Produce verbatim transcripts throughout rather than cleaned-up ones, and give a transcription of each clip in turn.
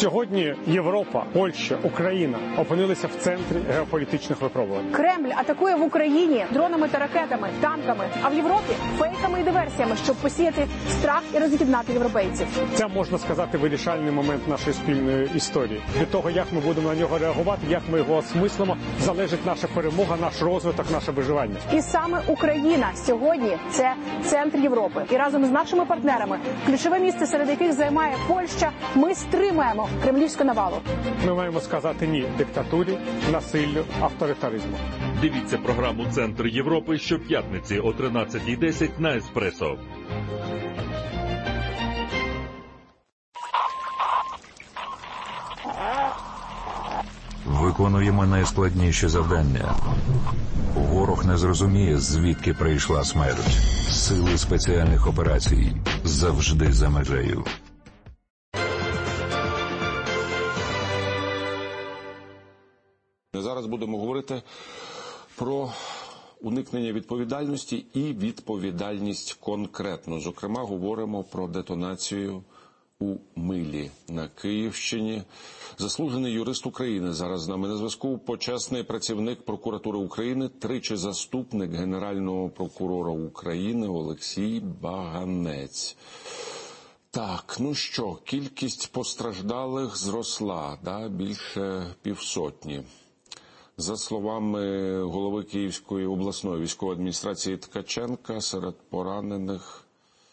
Сьогодні Європа, Польща, Україна опинилися в центрі геополітичних випробувань. Кремль атакує в Україні дронами та ракетами, танками, а в Європі фейками і диверсіями, щоб посіяти страх і роз'єднати європейців. Це, можна сказати, вирішальний момент нашої спільної історії. Від того, як ми будемо на нього реагувати, як ми його осмислимо, залежить наша перемога, наш розвиток, наше виживання. І саме Україна сьогодні – це центр Європи. І разом з нашими партнерами, ключове місце, серед яких займає Польща, ми стримуємо кремлівську навалу. Ми маємо сказати ні диктатурі, насиллю, авторитаризму. Дивіться програму «Центр Європи» щоп'ятниці о тринадцятій десять на Еспресо. Виконуємо найскладніші завдання. Ворог не зрозуміє, звідки прийшла смерть. Сили спеціальних операцій завжди за межею. Зараз будемо говорити про уникнення відповідальності і відповідальність конкретно. Зокрема, говоримо про детонацію у Милі на Київщині. Заслужений юрист України зараз з нами на зв'язку, почесний працівник прокуратури України, тричі заступник Генерального прокурора України Олексій Баганець. Так, ну що, кількість постраждалих зросла, да, більше півсотні. За словами голови Київської обласної військової адміністрації Ткаченка, серед поранених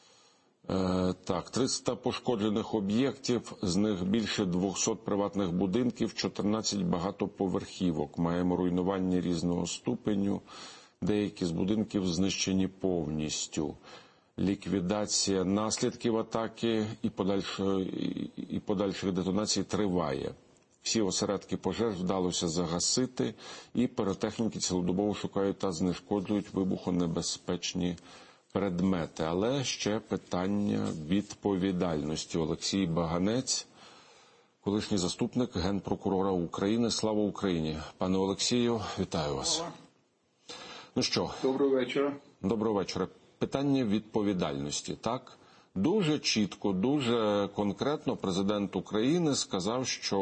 е, так, триста пошкоджених об'єктів, з них більше двохсот приватних будинків, чотирнадцять багатоповерхівок. Маємо руйнування різного ступеню, деякі з будинків знищені повністю. Ліквідація наслідків атаки і подальшої, і подальших детонацій триває. Всі осередки пожеж вдалося загасити, і піротехніки цілодобово шукають та знешкоджують вибухонебезпечні предмети. Але ще питання відповідальності. Олексій Баганець, колишній заступник Генпрокурора України. Слава Україні! Пане Олексію, вітаю вас. Ну що? Доброго вечора. Доброго вечора. Питання відповідальності, так? Дуже чітко, дуже конкретно президент України сказав,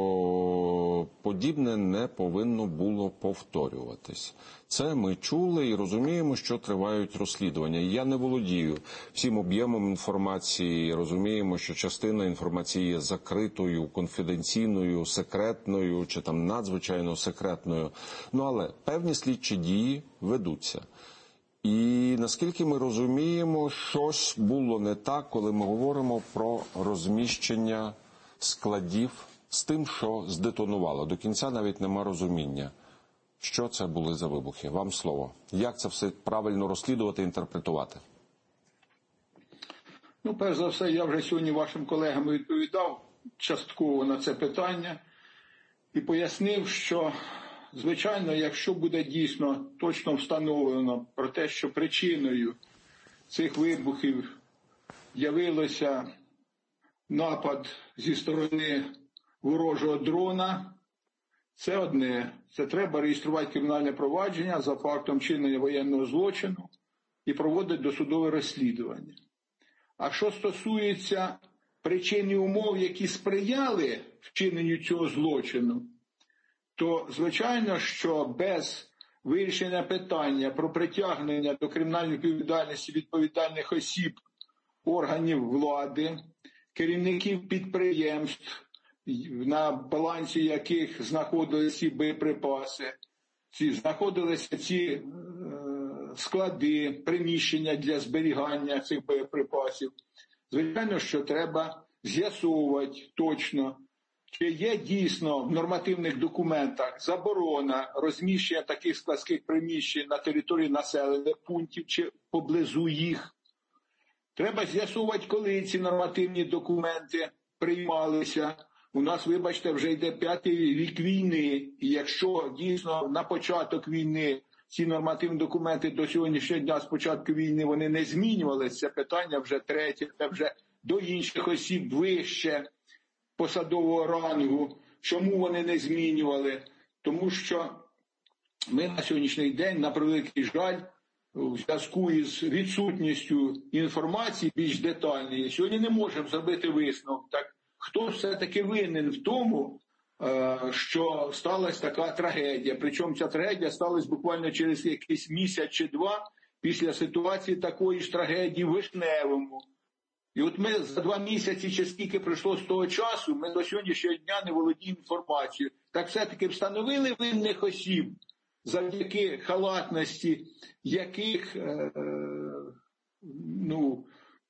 що подібне не повинно було повторюватись. Це ми чули і розуміємо, що тривають розслідування. Я не володію всім об'ємом інформації, розуміємо, що частина інформації є закритою, конфіденційною, секретною чи там надзвичайно секретною. Ну, але певні слідчі дії ведуться. І наскільки ми розуміємо, щось було не так, коли ми говоримо про розміщення складів з тим, що здетонувало. До кінця навіть нема розуміння, що це були за вибухи. Вам слово. Як це все правильно розслідувати, інтерпретувати? Ну, перш за все, я вже сьогодні вашим колегам відповідав частково на це питання і пояснив, що звичайно, якщо буде дійсно точно встановлено про те, що причиною цих вибухів явилося напад зі сторони ворожого дрона, це одне. Це треба реєструвати кримінальне провадження за фактом чинення воєнного злочину і проводити досудове розслідування. А що стосується причин і умов, які сприяли вчиненню цього злочину, то, звичайно, що без вирішення питання про притягнення до кримінальної відповідальності відповідальних осіб, органів влади, керівників підприємств, на балансі яких знаходилися ці боєприпаси, ці, знаходилися ці е, склади, приміщення для зберігання цих боєприпасів, звичайно, що треба з'ясовувати точно, чи є дійсно в нормативних документах заборона розміщення таких складських приміщень на території населених пунктів чи поблизу їх. Треба з'ясувати, коли ці нормативні документи приймалися. У нас, вибачте, вже йде п'ятий рік війни, і якщо дійсно на початок війни ці нормативні документи до сьогоднішнього дня з початку війни вони не змінювалися, це питання вже третє, це вже до інших осіб вище посадового рангу. Чому вони не змінювали? Тому що ми на сьогоднішній день, на превеликий жаль, у зв'язку із відсутністю інформації більш детальної, сьогодні не можемо зробити висновок, так хто все-таки винен в тому, що сталася така трагедія. Причому ця трагедія сталася буквально через якийсь місяць чи два після ситуації такої ж трагедії в Вишневому. І от ми за два місяці, чи скільки пройшло з того часу, ми до сьогоднішнього дня не володіємо інформацією. Так все-таки встановили винних осіб, завдяки халатності, яких, е, ну,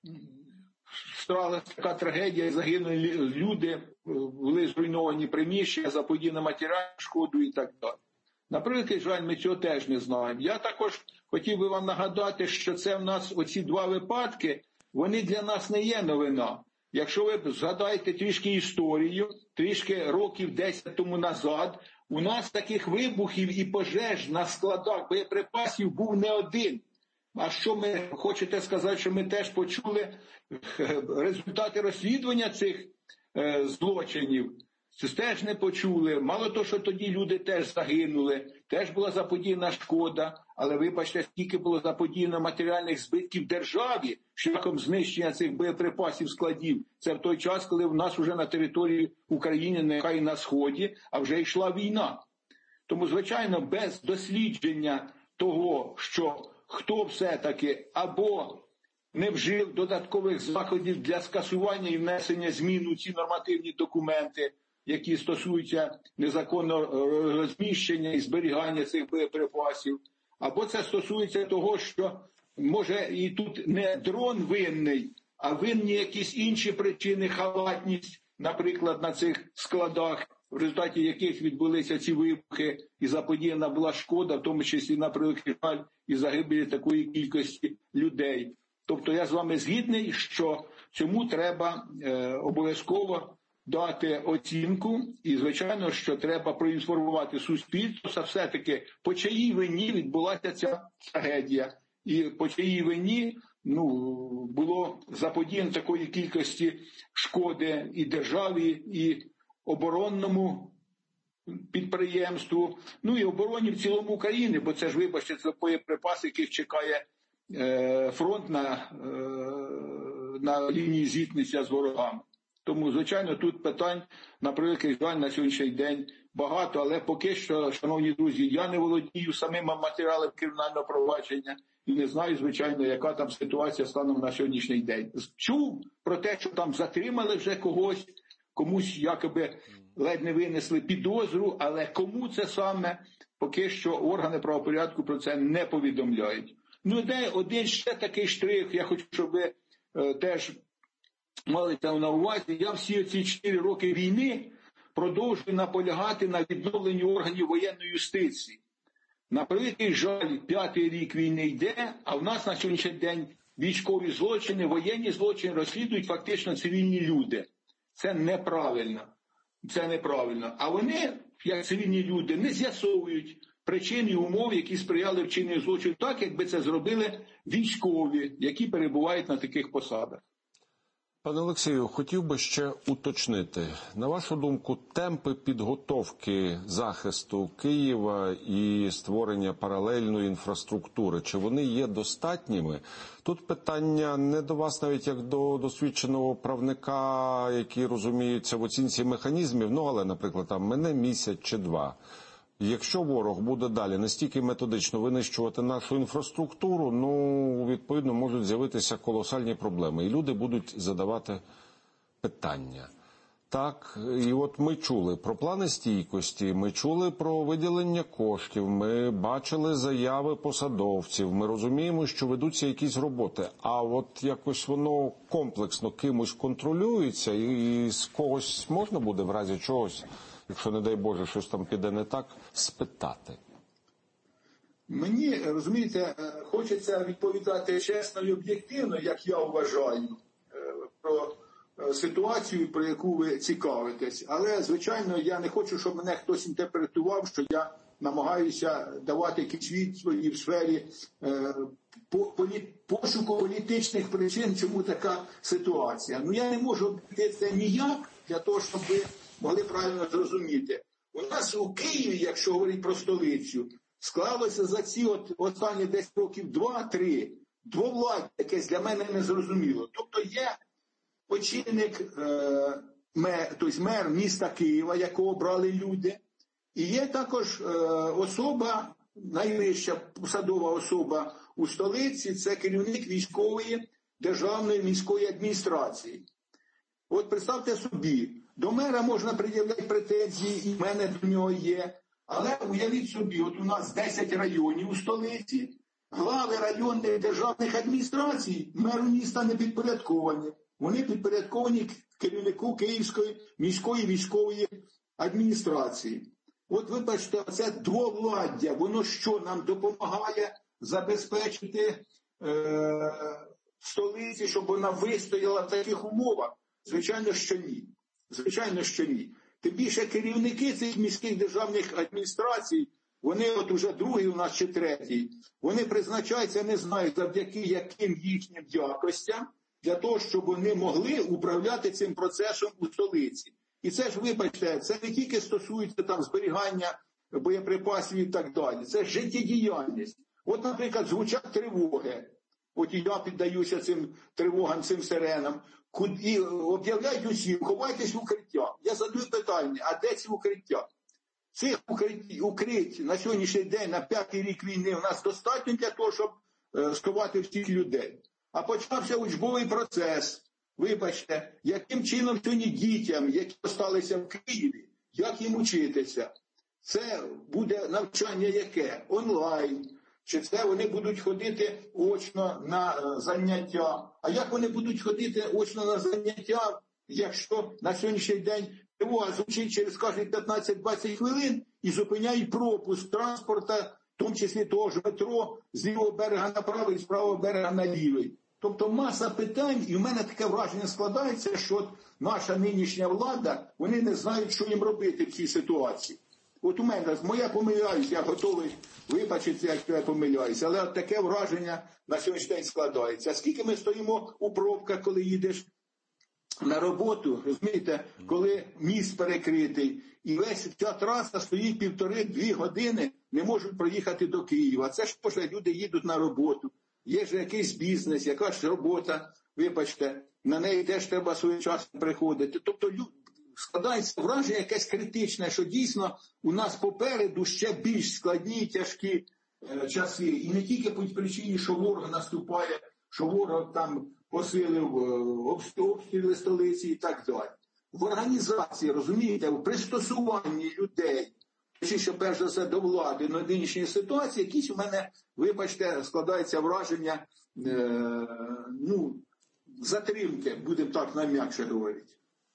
сталася така трагедія, загинули люди, були зруйновані приміщення, заподіяна матеріальну шкоду і так далі. На превеликий жаль, ми цього теж не знаємо. Я також хотів би вам нагадати, що це в нас оці два випадки, вони для нас не є новина. Якщо ви згадаєте трішки історію, трішки років десять тому назад, у нас таких вибухів і пожеж на складах боєприпасів був не один. А що ми, хочете сказати, що ми теж почули результати розслідування цих е, злочинів? Це теж не почули. Мало того, що тоді люди теж загинули, теж була заподіяна шкода, але вибачте, скільки було заподіяно матеріальних збитків державі шляхом знищення цих боєприпасів складів. Це в той час, коли в нас вже на території України, нехай на Сході, а вже йшла війна. Тому, звичайно, без дослідження того, що хто все-таки або не вжив додаткових заходів для скасування і внесення змін у ці нормативні документи, які стосуються незаконного розміщення і зберігання цих боєприпасів, або це стосується того, що може і тут не дрон винний, а винні якісь інші причини, халатність, наприклад, на цих складах, в результаті яких відбулися ці вибухи і заподіяна була шкода, в тому числі, на превеликий жаль, і загибелі такої кількості людей. Тобто я з вами згідний, що цьому треба е, обов'язково дати оцінку і, звичайно, що треба проінформувати суспільство, все-таки по чиїй вині відбулася ця трагедія. І по чиїй вині ну, було заподіяно такої кількості шкоди і державі, і оборонному підприємству, ну і обороні в цілому України, бо це ж, вибачте, це боєприпаси, яких чекає е, фронт на, е, на лінії зіткнення з ворогами. Тому, звичайно, тут питань, на превеликий жаль, на сьогоднішній день багато, але поки що, шановні друзі, я не володію самим матеріалом кримінального провадження і не знаю, звичайно, яка там ситуація станом на сьогоднішній день. Чув про те, що там затримали вже когось, комусь якоби ледь не винесли підозру, але кому це саме, поки що органи правопорядку про це не повідомляють. Ну, де один ще такий штрих, я хочу, щоб ви е, теж мали це на увазі. Я всі ці чотири роки війни продовжую наполягати на відновленні органів воєнної юстиції. На превеликий жаль, п'ятий рік війни йде, а в нас на сьогоднішній день військові злочини, воєнні злочини розслідують фактично цивільні люди. Це неправильно. Це неправильно. А вони, як цивільні люди, не з'ясовують причин і умов, які сприяли вчиненню злочину так, якби це зробили військові, які перебувають на таких посадах. Пане Олексію, хотів би ще уточнити. На вашу думку, темпи підготовки захисту Києва і створення паралельної інфраструктури, чи вони є достатніми? Тут питання не до вас навіть як до досвідченого правника, який розуміється в оцінці механізмів, ну але, наприклад, там мене місяць чи два. Якщо ворог буде далі настільки методично винищувати нашу інфраструктуру, ну, відповідно, можуть з'явитися колосальні проблеми. І люди будуть задавати питання. Так, і от ми чули про плани стійкості, ми чули про виділення коштів, ми бачили заяви посадовців, ми розуміємо, що ведуться якісь роботи. А от якось воно комплексно кимось контролюється і з когось можна буде в разі чогось, якщо, не дай Боже, щось там піде не так, спитати? Мені, розумієте, хочеться відповідати чесно і об'єктивно, як я вважаю, про ситуацію, про яку ви цікавитесь. Але, звичайно, я не хочу, щоб мене хтось інтерпретував, що я намагаюся давати якісь відповіді в сфері пошуку політичних причин, чому така ситуація. Ну, я не можу обійти це ніяк для того, щоб ви могли правильно зрозуміти. У нас у Києві, якщо говорити про столицю, склалося за ці от останні десь років два-три двовладдя, якесь для мене не зрозуміло. Тобто є очільник е, мер, тобто мер міста Києва, якого обрали люди. І є також е, особа, найвища посадова особа у столиці, це керівник військової державної міської адміністрації. От представте собі, до мера можна пред'являти претензії, і в мене до нього є. Але уявіть собі, от у нас десять районів у столиці, глави районних державних адміністрацій меру міста не підпорядковані. Вони підпорядковані керівнику Київської міської військової адміністрації. От вибачте, це двовладдя, воно що нам допомагає забезпечити е, столиці, щоб вона вистояла в таких умовах? Звичайно, що ні. Звичайно, що ні. Тим більше керівники цих міських державних адміністрацій, вони от уже другий у нас чи третій, вони призначаються, не знаю, завдяки яким їхнім якостям, для того, щоб вони могли управляти цим процесом у столиці. І це ж, вибачте, це не тільки стосується там зберігання боєприпасів і так далі, це життєдіяльність. От, наприклад, звучать тривоги. От і я піддаюся цим тривогам, цим сиренам. І об'являють усім, ховайтесь в укриття. Я задаю питання, а де ці укриття? Цих укриттів укрить на сьогоднішній день, на п'ятий рік війни, у нас достатньо для того, щоб е, сховати всіх людей. А почався учбовий процес. Вибачте, яким чином сьогодні дітям, які залишилися в Києві, як їм учитися? Це буде навчання яке? Онлайн. Чи це вони будуть ходити очно на е, заняття? А як вони будуть ходити очно на заняття, якщо на сьогоднішній день тривога звучить через кожні п'ятнадцять-двадцять хвилин і зупиняють пропуск транспорту, в тому числі того ж метро, з лівого берега на правий, з правого берега на лівий? Тобто маса питань, і в мене таке враження складається, що наша нинішня влада, вони не знають, що їм робити в цій ситуації. От у мене, моя помиляюсь, я готовий вибачитися, якщо я помиляюся, але от таке враження на сьогоднішній день складається. А скільки ми стоїмо у пробках, коли їдеш на роботу, розумієте, коли міст перекритий, і весь ця траса стоїть півтори-дві години, не можуть проїхати до Києва. Це ж вже люди їдуть на роботу. Є ж якийсь бізнес, якась робота, вибачте, на неї теж треба своєчасно приходити. Тобто складається враження якесь критичне, що дійсно у нас попереду ще більш складні, тяжкі е, часи. І не тільки по причині, що ворог наступає, що ворог там посилив е, обстріли столиці і так далі. В організації, розумієте, в пристосуванні людей, що перш за все до влади на нинішній ситуації, якісь у мене, вибачте, складається враження, е, ну, затримки, будемо так нам'якше говорити.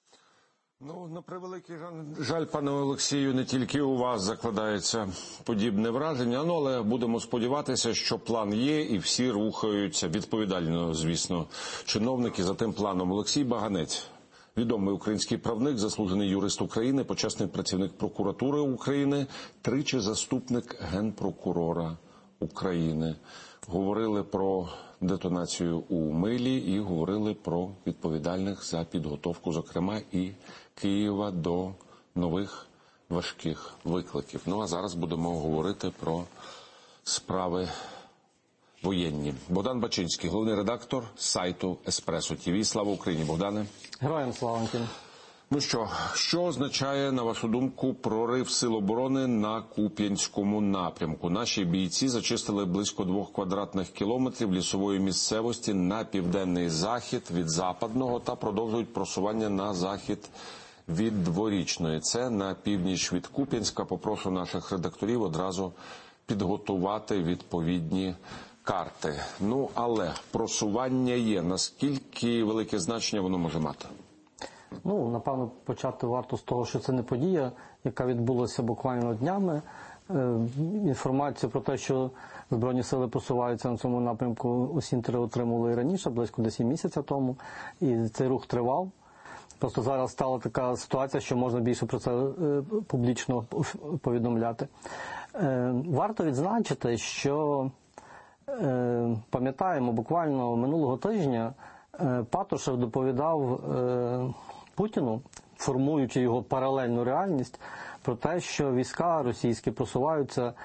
Ну, на превеликий жаль, пане Олексію, не тільки у вас закладається подібне враження, ну, але будемо сподіватися, що план є і всі рухаються відповідально, звісно, чиновники за тим планом. Олексій Баганець, відомий український правник, заслужений юрист України, почесний працівник прокуратури України, тричі заступник генпрокурора України. Говорили про детонацію у Милі і говорили про відповідальних за підготовку, зокрема, і Києва до нових важких викликів. Ну, а зараз будемо говорити про справи воєнні. Богдан Бачинський, головний редактор сайту Еспресо ТІВІ. Слава Україні, Богдане. Героям слава, Антін. Ну що, що означає, на вашу думку, прорив Сил оборони на Куп'янському напрямку? Наші бійці зачистили близько двох квадратних кілометрів лісової місцевості на південний захід від Западного та продовжують просування на захід від Дворічної. Це на північ від Куп'янська. Попрошу наших редакторів одразу підготувати відповідні карти. Ну, але просування є. Наскільки велике значення воно може мати? Ну, напевно, почати варто з того, що це не подія, яка відбулася буквально днями. Е, інформацію про те, що Збройні сили просуваються на цьому напрямку, Осінтери отримали і раніше, близько десять місяців тому, і цей рух тривав. Просто зараз стала така ситуація, що можна більше про це е, публічно повідомляти. Е, варто відзначити, що е, пам'ятаємо, буквально минулого тижня е, Патрушев доповідав е, Путіну, формуючи його паралельну реальність, про те, що війська російські просуваються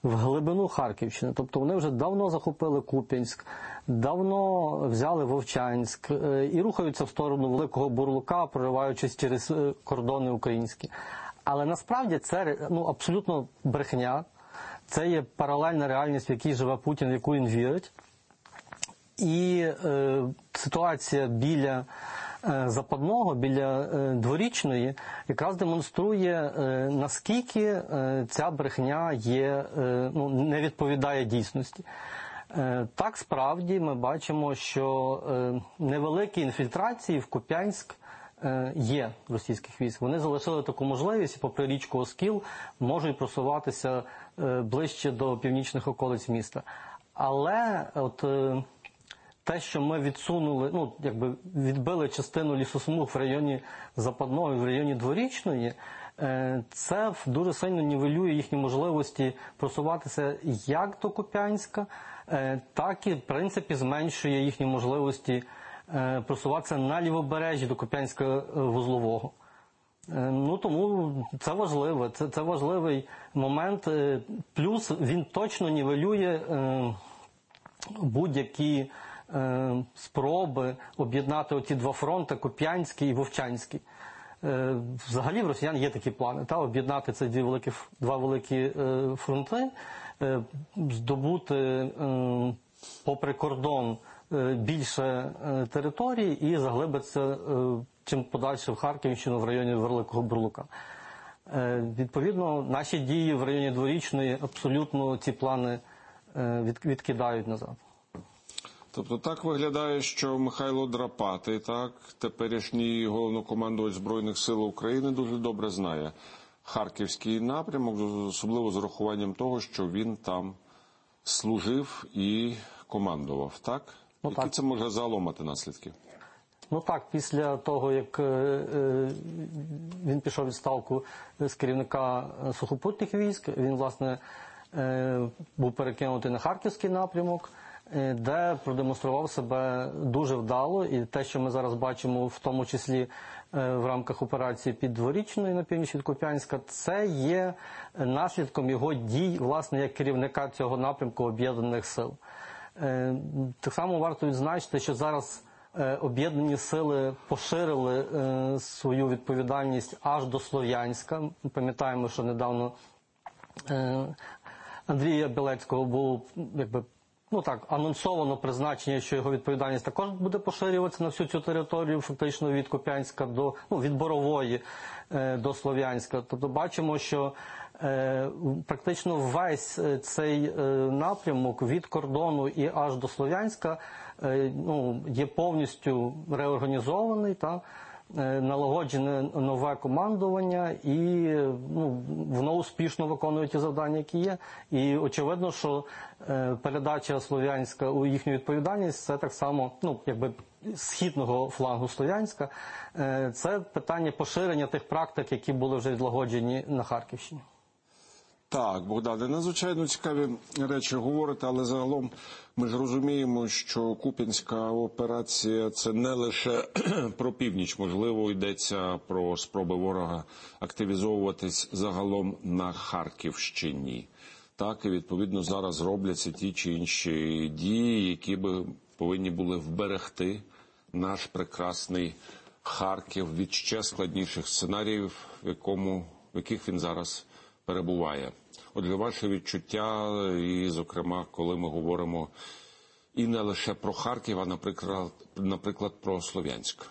в глибину Харківщини. Тобто вони вже давно захопили Куп'янськ, давно взяли Вовчанськ і рухаються в сторону Великого Бурлука, прориваючись через кордони українські. Але насправді це ну, абсолютно брехня. Це є паралельна реальність, в якій живе Путін, в яку він вірить. І е, ситуація біля е, Западного, біля е, Дворічної якраз демонструє, е, наскільки е, ця брехня є, е, ну, не відповідає дійсності. Е, так, справді, ми бачимо, що е, невеликі інфільтрації в Куп'янськ е, є російських військ. Вони залишили таку можливість і попри річку Оскіл можуть просуватися е, ближче до північних околиць міста. Але от е, те, що ми відсунули, ну, якби відбили частину лісосмуг в районі Западного і в районі Дворічної, це дуже сильно нівелює їхні можливості просуватися як до Куп'янська, так і, в принципі, зменшує їхні можливості просуватися на лівобережжі до Куп'янська вузлового. Ну, тому це важливо, це, це важливий момент. Плюс він точно нівелює будь-які спроби об'єднати оці два фронти, Куп'янський і Вовчанський. Взагалі в росіян є такі плани, та, об'єднати ці дві великі, два великі фронти, здобути попри кордон більше територій і заглибитися чим подальше в Харківщину в районі Великого Бурлука. Відповідно, наші дії в районі Дворічної абсолютно ці плани відкидають назад. Тобто так виглядає, що Михайло Драпатий, так, теперішній головнокомандувач Збройних сил України, дуже добре знає харківський напрямок, особливо з урахуванням того, що він там служив і командував, так? Ну, Які так. це може загалом мати наслідки? Ну так, після того, як е, він пішов у відставку з керівника сухопутних військ, він, власне, е, був перекинутий на харківський напрямок, де продемонстрував себе дуже вдало, і те, що ми зараз бачимо, в тому числі в рамках операції під Дворічною на північ від Куп'янська, це є наслідком його дій, власне, як керівника цього напрямку Об'єднаних сил. Так само варто відзначити, що зараз Об'єднані сили поширили свою відповідальність аж до Слов'янська. Ми пам'ятаємо, що недавно Андрія Білецького було, якби, ну так, анонсовано призначення, що його відповідальність також буде поширюватися на всю цю територію, фактично від Куп'янська до, ну, від Борової е, до Слов'янська. Тобто бачимо, що е, практично весь цей е, напрямок від кордону і аж до Слов'янська е, ну, є повністю реорганізований, та, е, налагоджене нове командування, і ну, воно успішно виконує ті завдання, які є. І очевидно, що е, передача Слов'янська у їхню відповідальність – це так само, ну, якби східного флангу Слов'янська, е, це питання поширення тих практик, які були вже відлагоджені на Харківщині. Так, Богдане, надзвичайно цікаві речі говорите, але загалом ми ж розуміємо, що Куп'янська операція – це не лише про північ, можливо, йдеться про спроби ворога активізовуватись загалом на Харківщині. Так, і відповідно зараз робляться ті чи інші дії, які би повинні були вберегти наш прекрасний Харків від ще складніших сценаріїв, в якому, в яких він зараз перебуває. Отже, ваше відчуття, і, зокрема, коли ми говоримо і не лише про Харків, а, наприклад, наприклад про Слов'янськ.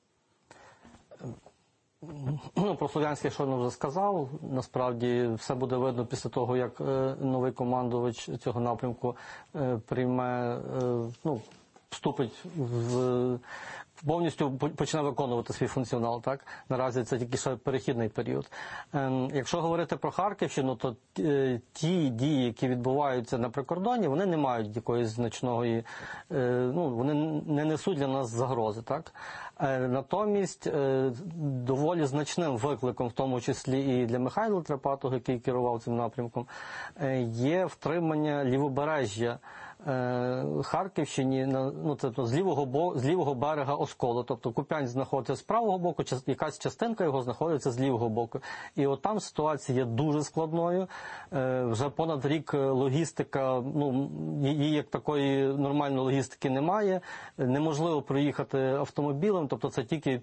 Ну, про Слов'янськ я щойно вже сказав. Насправді, все буде видно після того, як новий командувач цього напрямку прийме, ну, вступить в... повністю почне виконувати свій функціонал. Так? Наразі це тільки ще перехідний період. Ем, якщо говорити про Харківщину, то е, ті дії, які відбуваються на прикордоні, вони не мають якоїсь значної, е, ну, вони не несуть для нас загрози. Так? Е, натомість е, доволі значним викликом, в тому числі і для Михайла Драпатого, який керував цим напрямком, е, є втримання лівобережжя е, Харківщині, на, ну, це то, з, лівого, бо, з лівого берега Осколу. Тобто Куп'янськ знаходиться з правого боку, час, якась частинка його знаходиться з лівого боку. І от там ситуація є дуже складною. Е, вже понад рік логістика, ну, її як такої нормальної логістики немає. Неможливо проїхати автомобілем, тобто це тільки